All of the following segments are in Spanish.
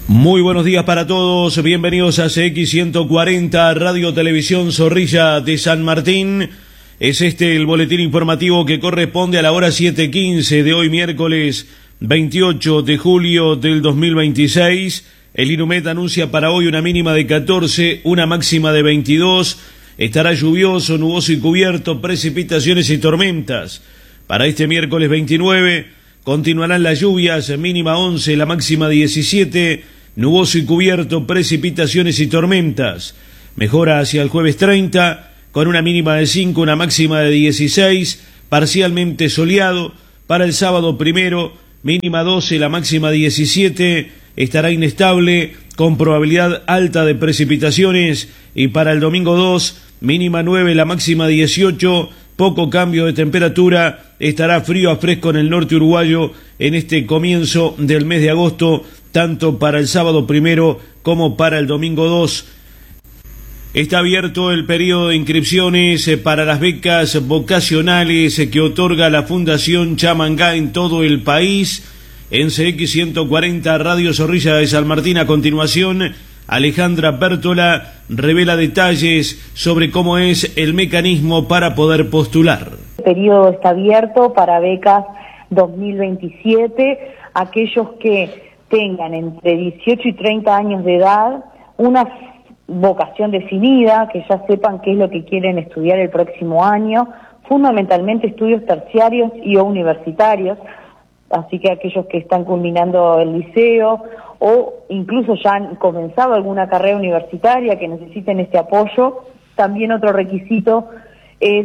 Muy buenos días para todos, bienvenidos a CX140, Radio Televisión Zorrilla de San Martín. Es el boletín informativo que corresponde a la hora 7:15 de hoy miércoles 28 de julio del 2026. El INUMET anuncia para hoy una mínima de 14, una máxima de 22. Estará lluvioso, nuboso y cubierto, precipitaciones y tormentas. Para este miércoles 29 continuarán las lluvias, mínima 11, la máxima 17. Nuboso y cubierto, precipitaciones y tormentas. Mejora hacia el jueves 30, con una mínima de 5, una máxima de 16, parcialmente soleado. Para el sábado 1, mínima 12, la máxima 17, estará inestable, con probabilidad alta de precipitaciones. Y para el domingo 2, mínima 9, la máxima 18, poco cambio de temperatura, estará frío a fresco en el norte uruguayo en este comienzo del mes de agosto, tanto para el sábado 1 como para el domingo 2. Está abierto el periodo de inscripciones para las becas vocacionales que otorga la Fundación Chamangá en todo el país. En CX140 Radio Zorrilla de San Martín, a continuación, Alejandra Pértola revela detalles sobre cómo es el mecanismo para poder postular. El periodo está abierto para becas 2027. Aquellos que tengan entre 18 y 30 años de edad, una vocación definida, que ya sepan qué es lo que quieren estudiar el próximo año, fundamentalmente estudios terciarios y o universitarios, así que aquellos que están culminando el liceo o incluso ya han comenzado alguna carrera universitaria que necesiten este apoyo. También otro requisito es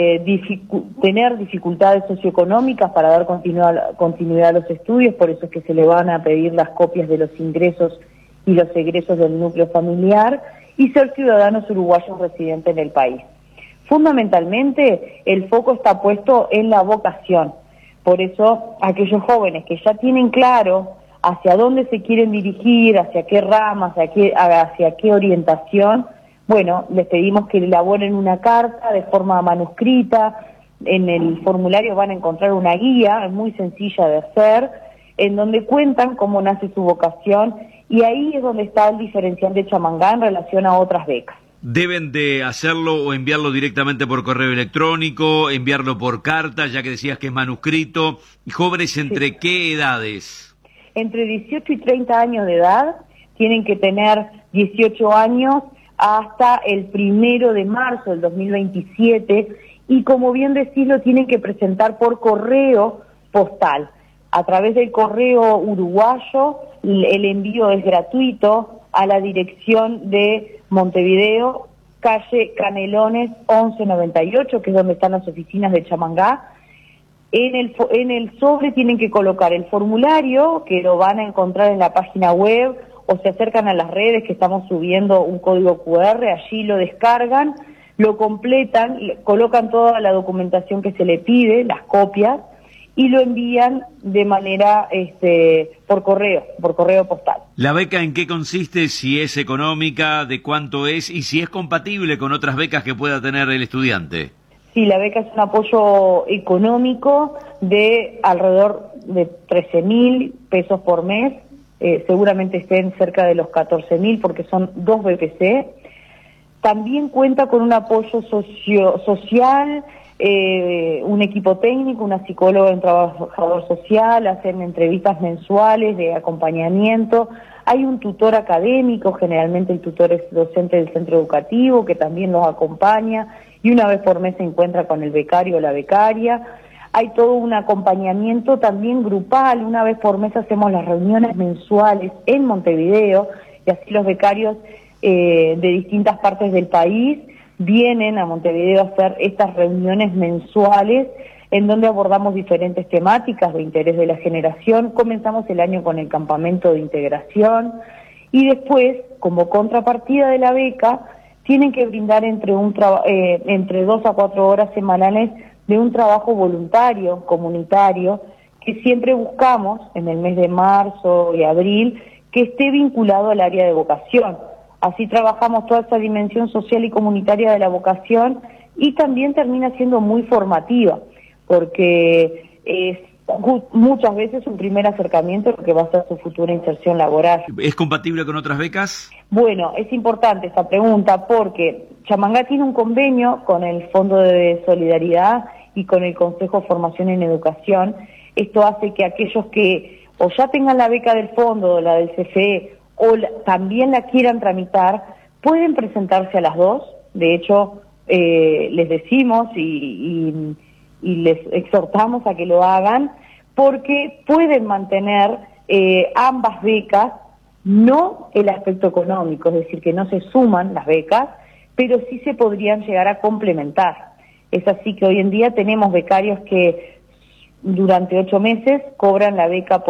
tener dificultades socioeconómicas para dar continuidad a los estudios, por eso es que se le van a pedir las copias de los ingresos y los egresos del núcleo familiar, y ser ciudadanos uruguayos residentes en el país. Fundamentalmente, el foco está puesto en la vocación, por eso aquellos jóvenes que ya tienen claro hacia dónde se quieren dirigir, hacia qué ramas, hacia qué orientación, bueno, les pedimos que elaboren una carta de forma manuscrita. En el formulario van a encontrar una guía, es muy sencilla de hacer, en donde cuentan cómo nace su vocación, y ahí es donde está el diferencial de Chamangá en relación a otras becas. ¿Deben de hacerlo o enviarlo directamente por correo electrónico, enviarlo por carta, ya que decías que es manuscrito? ¿Jóvenes entre qué edades? Entre 18 y 30 años de edad, tienen que tener 18 años hasta el 1 de marzo del 2027, y como bien decís, lo tienen que presentar por correo postal. A través del correo uruguayo, el envío es gratuito a la dirección de Montevideo, calle Canelones 1198, que es donde están las oficinas de Chamangá. En el sobre tienen que colocar el formulario, que lo van a encontrar en la página web, o se acercan a las redes que estamos subiendo un código QR, allí lo descargan, lo completan, colocan toda la documentación que se le pide, las copias, y lo envían de manera por correo postal. ¿La beca en qué consiste? Si es económica, de cuánto es y si es compatible con otras becas que pueda tener el estudiante. Sí, la beca es un apoyo económico de alrededor de 13.000 pesos por mes, seguramente estén cerca de los 14.000 porque son 2 BPC. También cuenta con un apoyo social, un equipo técnico, una psicóloga, un trabajador social, hacen entrevistas mensuales de acompañamiento. Hay un tutor académico, generalmente el tutor es docente del centro educativo, que también los acompaña, y una vez por mes se encuentra con el becario o la becaria. Hay todo un acompañamiento también grupal, una vez por mes hacemos las reuniones mensuales en Montevideo, y así los becarios de distintas partes del país vienen a Montevideo a hacer estas reuniones mensuales en donde abordamos diferentes temáticas de interés de la generación. Comenzamos el año con el campamento de integración y después, como contrapartida de la beca, tienen que brindar entre 2 a 4 horas semanales de un trabajo voluntario, comunitario, que siempre buscamos en el mes de marzo y abril, que esté vinculado al área de vocación. Así trabajamos toda esa dimensión social y comunitaria de la vocación, y también termina siendo muy formativa, porque es muchas veces un primer acercamiento a lo que va a ser su futura inserción laboral. ¿Es compatible con otras becas? Bueno, es importante esta pregunta porque Chamangá tiene un convenio con el Fondo de Solidaridad y con el Consejo de Formación en Educación. Esto hace que aquellos que o ya tengan la beca del fondo o la del CFE o también la quieran tramitar, pueden presentarse a las dos. De hecho, les decimos y les exhortamos a que lo hagan porque pueden mantener ambas becas, no el aspecto económico, es decir, que no se suman las becas, pero sí se podrían llegar a complementar. Es así que hoy en día tenemos becarios que durante 8 meses cobran la beca por